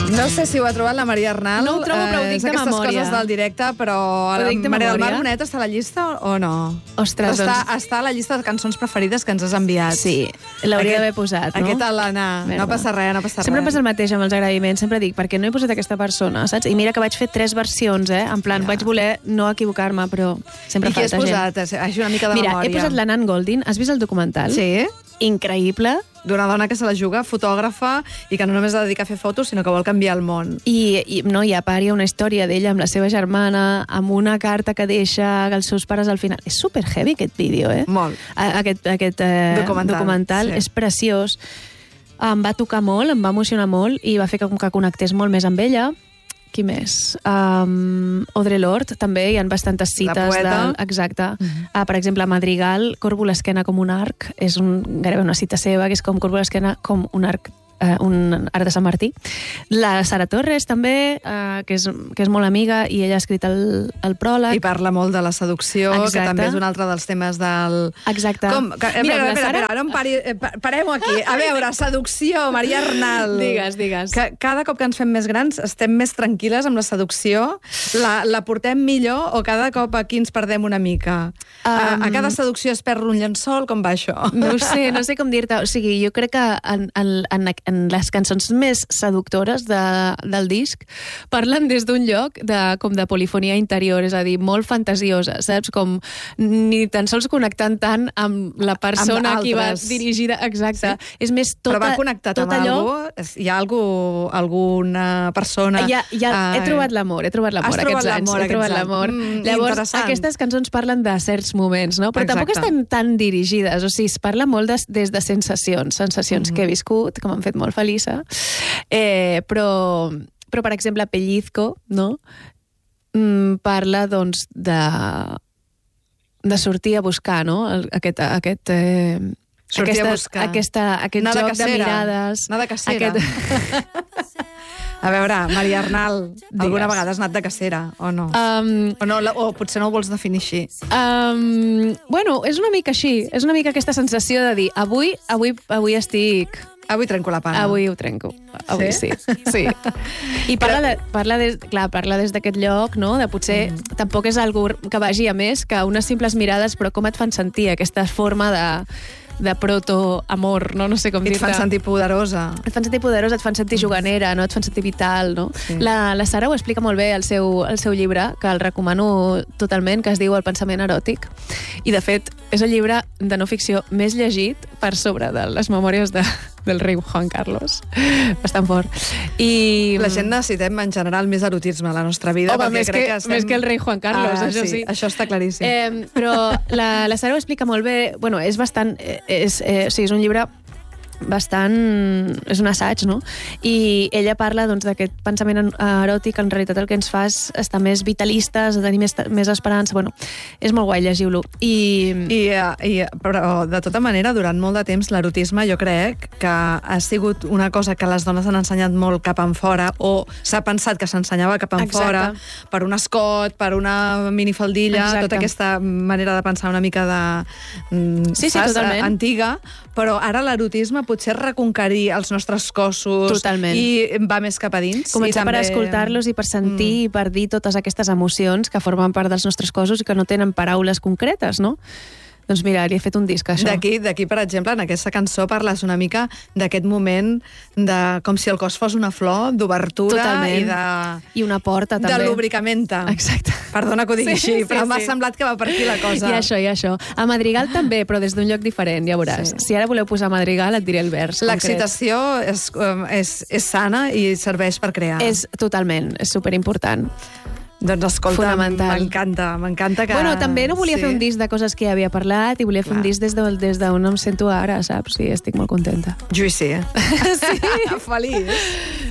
No sé si ho ha trobat la Maria Arnal. No ho trobo, però ho dic de memòria. Aquestes coses del directe, però Maria del Mar Bonet està a la llista o no? Ostres, Està a la llista de cançons preferides que ens has enviat. Sí, l'hauria d'haver posat, no? Aquest a l'anar. No passa res, no passa res. Sempre passa el mateix amb els agraïments. Sempre dic, perquè no he posat aquesta persona, saps? I mira que vaig fer 3 versions, En plan, vaig voler no equivocar-me, però sempre falta gent. I qui has posat? Així una mica de memòria. Mira, he posat la Nan Goldin. Has vist el documental? Sí. Increïble. D'una dona que se la juga, fotògrafa, i que no només es dedica a fer fotos, sinó que vol canviar el món. I a part hi ha una història d'ella amb la seva germana, amb una carta que deixa als seus pares al final. És super heavy aquest vídeo, Molt. Aquest documental és preciós. Em va tocar molt, em va emocionar molt, i va fer que connectés molt més amb ella. Qui més? Audre Lorde, també, hi ha bastantes cites. La poeta. Exacte. Per exemple, Madrigal, corbo l'esquena com un arc, és gairebé una cita seva, que és com corbo l'esquena com un arc de Sant Martí. La Sara Torres, també, que és molt amiga, i ella ha escrit el pròleg. I parla molt de la seducció, que també és un altre dels temes del... Exacte. Espera, ara parem aquí. A veure, seducció, Maria Arnal. Digues. Cada cop que ens fem més grans estem més tranquil·les amb la seducció? La portem millor o cada cop aquí ens perdem una mica? A cada seducció es perd un llençol? Com va això? No sé com dir-te. O sigui, jo crec que en les cançons més seductores del disc parlen des d'un lloc com de polifonia interior, és a dir, molt fantasiosa, saps? Com ni tan sols connectant tant amb la persona a qui va dirigida. Exacte. Sí? És més però va connectat amb algú? Hi ha alguna persona... He trobat l'amor aquests anys. He trobat l'amor. Llavors, aquestes cançons parlen de certs moments, no? Però tampoc estan tan dirigides. O sigui, es parla molt des de sensacions que he viscut, que m'han fet molt feliça. Però, per exemple, Pellizco, no? Parla, doncs, de sortir a buscar, no? Aquest joc de mirades. Anar de cacera. A veure, Maria Arnal, alguna vegada has anat de cacera, o no? O potser no ho vols definir així. Bueno, és una mica així. És una mica aquesta sensació de dir, avui estic... Avui trenco la pana. Avui ho trenco. Avui sí. I parla des d'aquest lloc, no? De potser tampoc és algo que vagi a més que unes simples mirades, però com et fan sentir aquesta forma de proto-amor, no? No sé com dir-te. Et fan sentir poderosa. Et fan sentir poderosa, et fan sentir juganera, no? Et fan sentir vital, no? Sí. La Sara ho explica molt bé al seu llibre, que el recomano totalment, que es diu El pensament eròtic. I, de fet, és el llibre de no ficció més llegit per sobre de les memòries del rei Juan Carlos. Bastant fort. I la gent necessitem, en general, més erotisme a la nostra vida. Home, més que el rei Juan Carlos, això sí. Això està claríssim. Però la Sara ho explica molt bé. Bueno, és bastant... és un llibre bastant... és un assaig, no? I ella parla, doncs, d'aquest pensament eròtic, en realitat el que ens fa és estar més vitalistes, tenir més esperança. Bueno, és molt guai, llegiu-lo. Però, de tota manera, durant molt de temps, l'erotisme, jo crec que ha sigut una cosa que les dones han ensenyat molt cap enfora, o s'ha pensat que s'ensenyava cap enfora, per un escot, per una minifaldilla, tota aquesta manera de pensar una mica antiga, però ara l'erotisme potser reconquerir els nostres cossos. Totalment. I va més cap a dins. Començar per escoltar-los i per sentir i per dir totes aquestes emocions que formen part dels nostres cossos i que no tenen paraules concretes, no? Doncs mira, li he fet un disc, això. D'aquí, per exemple, en aquesta cançó parles una mica d'aquest moment de com si el cos fos una flor, d'obertura i una porta, també. De lubricamenta. Exacte. Perdona que ho digui així, però m'ha semblat que va per aquí la cosa. I això. A Madrigal també, però des d'un lloc diferent, ja veuràs. Si ara voleu posar Madrigal, et diré el vers. L'excitació és sana i serveix per crear. És totalment, és superimportant. Doncs escolta, m'encanta que... Bueno, també no volia fer un disc de coses que ja havia parlat i volia fer un disc des d'on em sento ara, saps? I estic molt contenta. Juicy, Sí. Feliç.